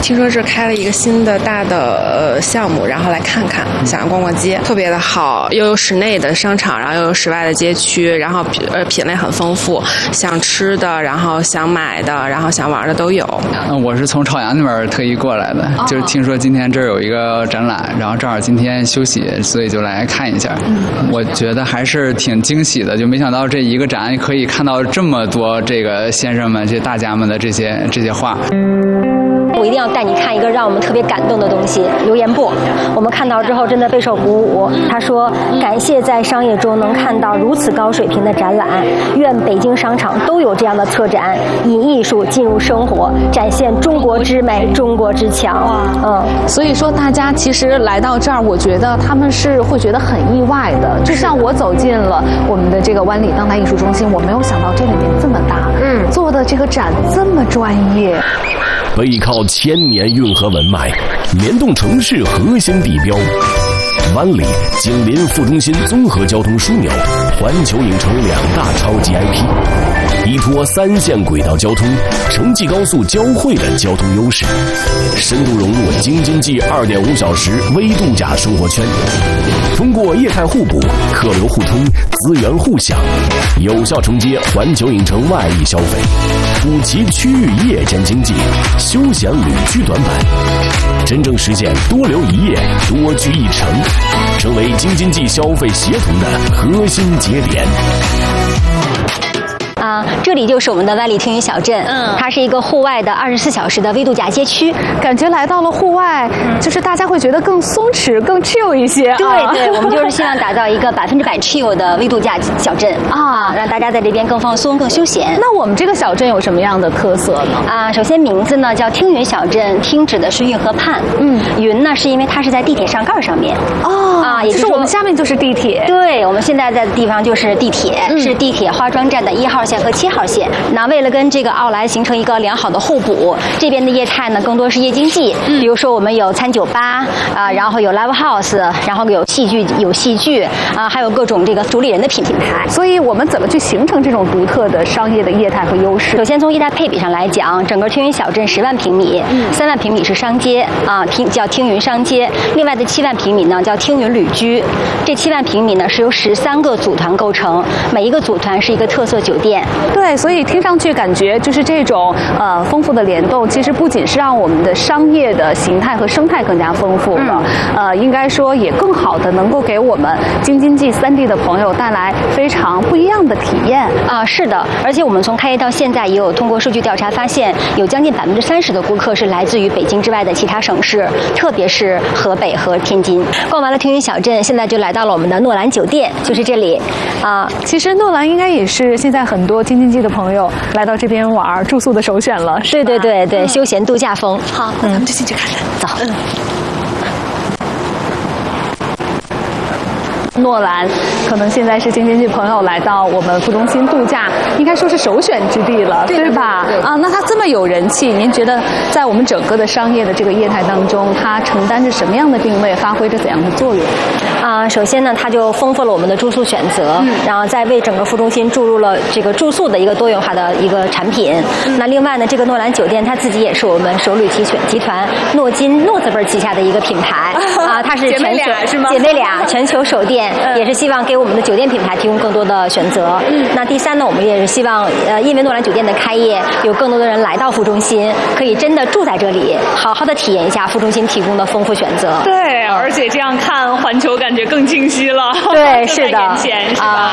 听说这开了一个新的大的项目，然后来看看，想逛逛街，特别的好，又有室内的商场，然后又有室外的街区，然后品类很丰富，想吃的，然后想买的，然后想玩的都有。 我是从朝阳那边特意过来的，就是听说今天这儿有一个展览，然后正好今天休息，所以就来看一下。我觉得还是挺惊喜的，就没想到这一个展可以看到这么多这个先生们、这大家们的这些画。 我一定要带你看一个让我们特别感动的东西——留言簿。我们看到之后真的备受鼓舞。他说：“感谢在商业中能看到如此高水平的展览，愿北京商场都有这样的策展，以艺术进入生活，展现中国之美、中国之强。” 所以说大家其实来到这儿，我觉得他们是会觉得很意外的。就像我走进了我们的这个湾里当代艺术中心，我没有想到这里面这么大，做的这个展这么专业。 背靠千年运河文脉，联动城市核心地标。湾里紧邻副中心综合交通枢纽、环球影城2大超级 IP， 依托3线轨道交通、城际高速交汇的交通优势，深度融入京津冀2.5小时微度假生活圈。通过业态互补、客流互通、资源互享，有效承接环球影城外溢消费，补齐区域夜间经济、休闲旅居短板，真正实现多留一夜、多居一城，成为京津冀消费协同的核心节点。 这里就是我们的湾里听雨小镇，它是一个户外的24小时的微度假街区。 感觉来到了户外，就是大家会觉得更松弛、更 chill 一些。 对，我们就是希望打造一个100% chill 的微度假小镇让大家在这边更放松、更休闲。 那我们这个小镇有什么样的特色呢？ 首先名字呢叫听云小镇，听指的是运河畔，云呢是因为它是在地铁上盖上面。也就是我们下面就是地铁。 对，我们现在在的地方就是地铁，是地铁花庄站的1号线和7号线。那为了跟这个奥莱形成一个良好的互补，这边的业态呢更多是夜经济，比如说我们有餐酒吧然后有 live house， 然后有戏剧还有各种这个主理人的品牌。 所以我们怎么去形成这种独特的商业的业态和优势？ 首先从业态配比上来讲，整个听云小镇10万平米，3万平米是商街叫听云商街，另外的7万平米呢叫听云旅居。这7万平米呢是由13个组团构成，每一个组团是一个特色酒店。 对，所以听上去感觉就是这种丰富的联动，其实不仅是让我们的商业的形态和生态更加丰富了，应该说也更好的能够给我们京津冀3地的朋友带来非常不一样的体验。 是的，而且我们从开业到现在也有通过数据调查发现，有将近30%的顾客是来自于北京之外的其他省市，特别是河北和天津。逛完了听云小镇，现在就来到了我们的诺兰酒店，就是这里其实诺兰应该也是现在很多京津冀的朋友来到这边玩住宿的首选了。 对，休闲度假风。 好，那咱们就进去看看。 走。 诺兰可能现在是京津冀朋友来到我们副中心度假，应该说是首选之地了，对吧？那它这么有人气，您觉得在我们整个的商业的这个业态当中，它承担着什么样的定位，发挥着怎样的作用？ 首先呢，它就丰富了我们的住宿选择，然后再为整个副中心注入了这个住宿的一个多元化的一个产品。那另外呢，这个诺兰酒店它自己也是我们首旅集团诺字辈旗下的一个品牌它是全球姐妹俩全球首店，也是希望给我们的酒店品牌提供更多的选择。那第三呢，我们也是希望因为诺兰酒店的开业，有更多的人来到副中心，可以真的住在这里，好好的体验一下副中心提供的丰富选择。 对，而且这样看环球感觉更清晰了。 对，是的， 眼前是吧？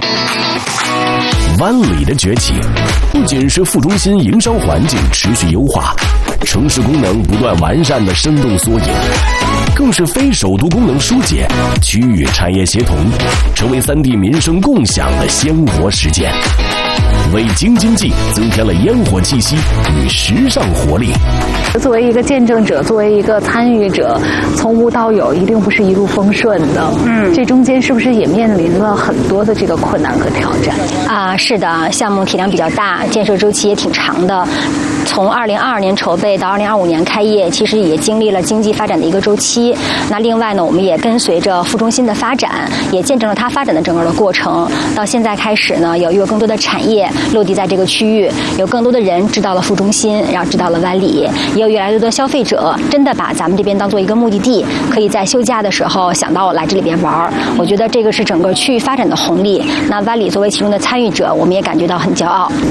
湾里的崛起，不仅是副中心营商环境持续优化，城市功能不断完善的生动缩影，更是非首都功能疏解、区域产业协同，成为3地民生共享的鲜活实践，为京津冀增添了烟火气息与时尚活力。 作为一个见证者，作为一个参与者，从无到有一定不是一路风顺的。这中间是不是也面临了很多的这个困难和挑战？ 是的，项目体量比较大，建设周期也挺长的。从2022年筹备到2025年开业，其实也经历了经济发展的一个周期。那另外呢，我们也跟随着副中心的发展，也见证了它发展的整个的过程。到现在开始呢，有更多的产业落地在这个区域，有更多的人知道了副中心，然后知道了湾里，也有越来越多的消费者真的把咱们这边当做一个目的地，可以在休假的时候想到来这里边玩。我觉得这个是整个区域发展的红利。那湾里作为其中的参与者，我们也感觉到很骄傲。